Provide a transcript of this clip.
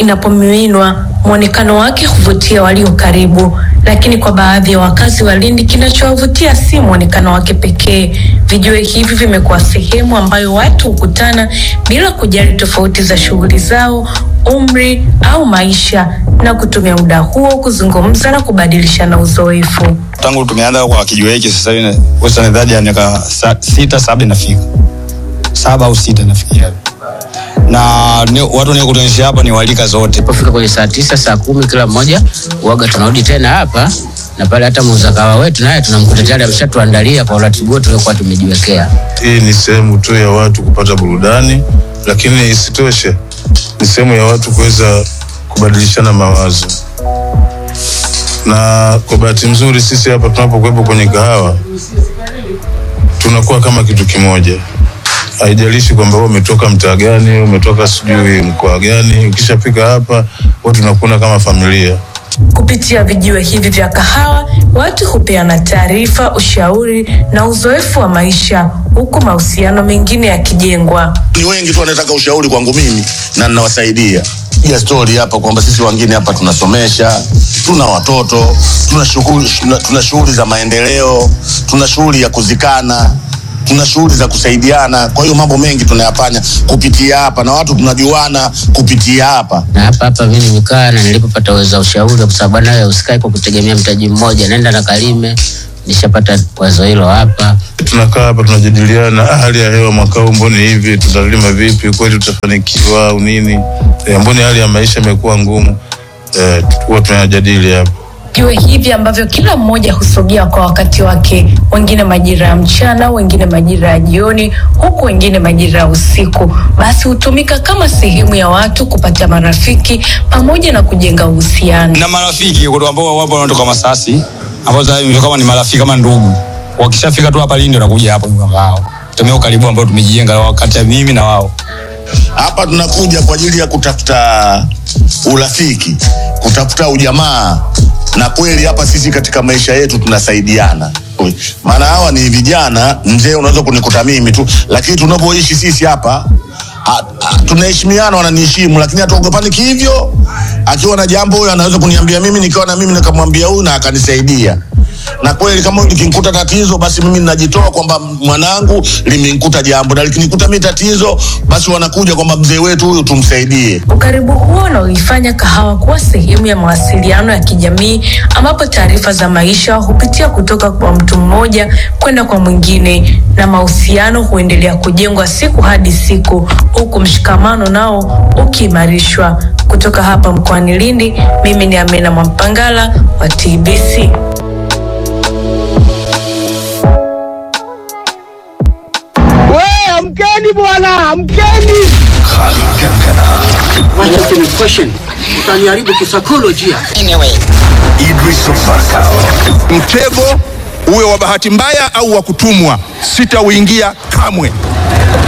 inapomiminwa, muonekano wake huvutia walio karibu, lakini kwa baadhi ya wakazi wa Lindi kinachowavutia si muonekano wake pekee. Vijiwe hivi vimekuwa sehemu ambayo watu hukutana bila kujali tofauti za shughuli zao, umri au maisha, na kutumia muda huo kuzungumza na kubadilishana uzoefu. Tangu tumeanza kwa kijiwe hiki sasa hivi wesa nadhani ya miaka 6-7 nafika. 7 au 6 nafikia. Na watu ni kutanisha hapa ni walika zote. Pofika kwenye saa 9, saa 10 kila mmoja uaga tunarudi tena hapa, na pale hata muzakawa wetu naye tunamkuta tayari ameshatuandalia kwa uratibu wetu tuliokuwa tumejiwekea. Hii ni sehemu tu ya watu kupata burudani, lakini isitoshe ni sehemu ya watu kuweza kubadilishana mawazo. Na kwa bahati nzuri sisi hapa tunapokuwepo kwenye kahawa tunakuwa kama kitu kimoja. Haijalishi kwamba wewe umetoka mtaa gani, umetoka sijui mkoa gani, ukishafika hapa watu tunakuwa kama familia. Kupitia vijiwe hivi vya kahawa, watu hupeana taarifa, ushauri na uzoefu wa maisha, huku mahusiano mengine yakijengwa. Ni wengi tu wanataka ushauri kwangu mimi na ninawasaidia. Ya story hapa kwamba sisi wengine hapa tunasomesha, tuna watoto, tuna shughuli za maendeleo, tuna shughuli ya kuzikana, tuna shughuli za kusaidiana. Kwa hiyo mambo mengi tunayafanya kupitia hapa na watu tunajuana kupitia hapa. Na hapa mimi nimekaa na nilipopata uwezo wa ushauri, kwa sababu nayo usikae kwa kutegemea mtaji mmoja, nenda na kalime, nishapata wazo hilo hapa. Tunakaa hapa tunajadiliana hali ya hewa mwaka huu mbona hivi, tutalima vipi, kweli tutafanikiwa au nini? Mbona hali ya maisha imekuwa ngumu? Tulikuwa tunajadili hapa. Vijiwe hivi ambavyo kila mmoja husogea kwa wakati wake, wengine majira ya mchana, wengine majira ya jioni, huku wengine majira ya usiku, basi hutumika kama sehemu ya watu kupata marafiki pamoja na kujenga uhusiano. Na marafiki ambao wapo wanatoka Masasi, ambao kama ni marafiki kama ndugu. Wakishafika tu hapa Lindi wanakuja hapo wao. Tumeo karibu ambao tumejijenga wakati ya mimi na wao. Hapa tunakuja kwa ajili ya kutafuta urafiki, kutafuta ujamaa, na kweli hapa sisi katika maisha yetu tunasaidiana. Maana hawa ni vijana, mzee unaweza kunikuta mimi tu, lakini tunapoishi sisi hapa tunaheshimiana, wananiheshimu, lakini hatuogopani kivyo. Akiwa na jambo huyo anaweza kuniambia mimi, nikiwa na mimi nikamwambia huyu na akanisaidia. Na kweli kama likinikuta tatizo basi mimi ninajitoa kwamba mwanangu limenikuta jambo, na likinikuta mimi tatizo basi wanakuja kwamba mzee wetu huyu tumsaidie. Ukaribu huo unaoifanya kahawa kuwa sehemu ya mawasiliano ya kijamii, ambapo taarifa za maisha hupitia kutoka kwa mtu mmoja kwenda kwa mwingine, na mahusiano huendelea kujengwa siku hadi siku, huku mshikamano nao ukiimarishwa. Kutoka hapa mkoani Lindi, mimi ni Amina Mwampangala wa TBC. Amkeni bwana, amkeni. Wacha ni question. Utaniharibu kisaikolojia. Anyway. Idris Ofakao. Mtego uwe wa bahati mbaya au wa kutumwa, sitauingia kamwe.